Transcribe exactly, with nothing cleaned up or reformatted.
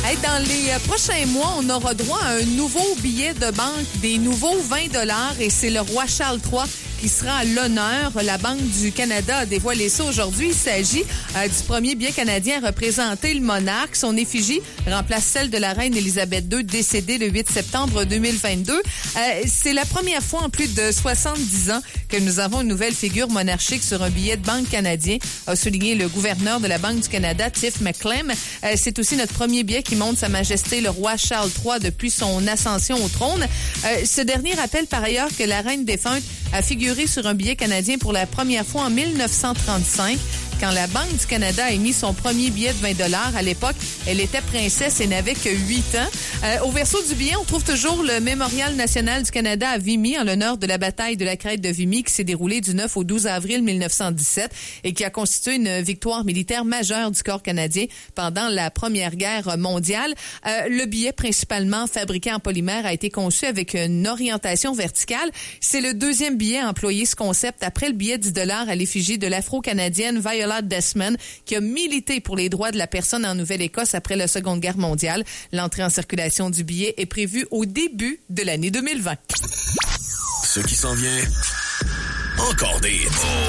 Hey, dans les prochains mois, on aura droit à un nouveau billet de banque, des nouveaux vingt dollars, et c'est le roi Charles trois qui sera à l'honneur. La Banque du Canada a dévoilé ça aujourd'hui. Il s'agit euh, du premier billet canadien à représenter le monarque. Son effigie remplace celle de la reine Élisabeth deux, décédée le huit septembre deux mille vingt-deux. Euh, c'est la première fois en plus de soixante-dix ans que nous avons une nouvelle figure monarchique sur un billet de banque canadien, a souligné le gouverneur de la Banque du Canada, Tiff Macklem. Euh, c'est aussi notre premier billet qui montre Sa Majesté le roi Charles trois depuis son ascension au trône. Euh, ce dernier rappelle par ailleurs que la reine défunte a figuré sur un billet canadien pour la première fois en mille neuf cent trente-cinq. Quand la Banque du Canada a émis son premier billet de vingt dollars, à l'époque, elle était princesse et n'avait que huit ans. Euh, au verso du billet, on trouve toujours le Mémorial national du Canada à Vimy en l'honneur de la bataille de la Crête de Vimy qui s'est déroulée du neuf au douze avril mille neuf cent dix-sept et qui a constitué une victoire militaire majeure du corps canadien pendant la Première Guerre mondiale. Euh, le billet, principalement fabriqué en polymère, a été conçu avec une orientation verticale. C'est le deuxième billet à employer ce concept après le billet de dix dollars à l'effigie de l'Afro-Canadienne Viola Desmond, qui a milité pour les droits de la personne en Nouvelle-Écosse après la Seconde Guerre mondiale. L'entrée en circulation du billet est prévue au début de l'année deux mille vingt. Ce qui s'en vient, encore des hits.